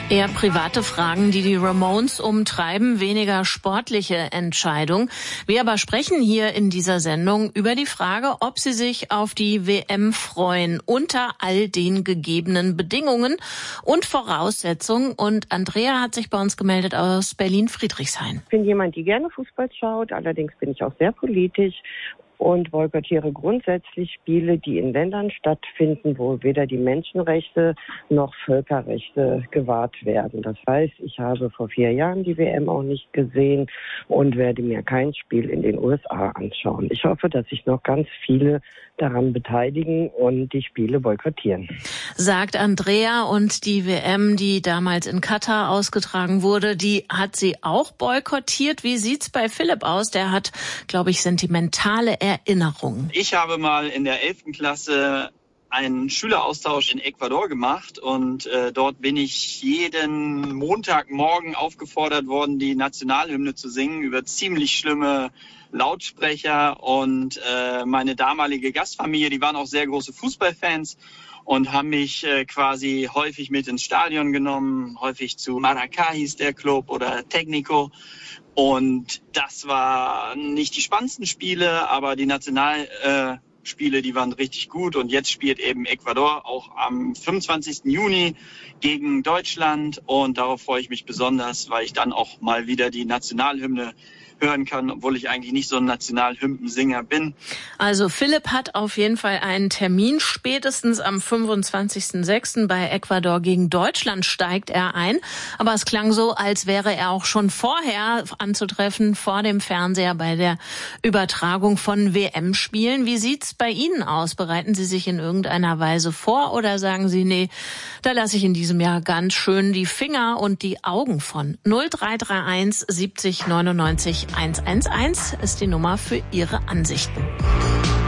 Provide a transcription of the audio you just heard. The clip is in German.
Eher private Fragen, die Ramones umtreiben, weniger sportliche Entscheidung. Wir aber sprechen hier in dieser Sendung über die Frage, ob sie sich auf die WM freuen, unter all den gegebenen Bedingungen und Voraussetzungen. Und Andrea hat sich bei uns gemeldet aus Berlin-Friedrichshain. Ich bin jemand, die gerne Fußball schaut, allerdings bin ich auch sehr politisch und boykottiere grundsätzlich Spiele, die in Ländern stattfinden, wo weder die Menschenrechte noch Völkerrechte gewahrt werden. Das heißt, ich habe vor 4 Jahren die WM auch nicht gesehen und werde mir kein Spiel in den USA anschauen. Ich hoffe, dass sich noch ganz viele daran beteiligen und die Spiele boykottieren. Sagt Andrea, und die WM, die damals in Katar ausgetragen wurde, die hat sie auch boykottiert. Wie sieht's bei Philipp aus? Der hat, glaube ich, sentimentale Erinnerungen. Ich habe mal in der 11. Klasse einen Schüleraustausch in Ecuador gemacht und dort bin ich jeden Montagmorgen aufgefordert worden, die Nationalhymne zu singen über ziemlich schlimme Lautsprecher, und meine damalige Gastfamilie, die waren auch sehr große Fußballfans und haben mich quasi häufig mit ins Stadion genommen, häufig zu Maracá hieß der Club oder Técnico. Und das war nicht die spannendsten Spiele, aber die Nationalspiele, die waren richtig gut. Und jetzt spielt eben Ecuador auch am 25. Juni gegen Deutschland. Und darauf freue ich mich besonders, weil ich dann auch mal wieder die Nationalhymne hören kann, obwohl ich eigentlich nicht so ein Nationalhymnensinger bin. Also Philipp hat auf jeden Fall einen Termin. Spätestens am 25.06. bei Ecuador gegen Deutschland steigt er ein. Aber es klang so, als wäre er auch schon vorher anzutreffen, vor dem Fernseher bei der Übertragung von WM-Spielen. Wie sieht's bei Ihnen aus? Bereiten Sie sich in irgendeiner Weise vor oder sagen Sie, nee, da lasse ich in diesem Jahr ganz schön die Finger und die Augen von? 0331 70 99 111 ist die Nummer für Ihre Ansichten.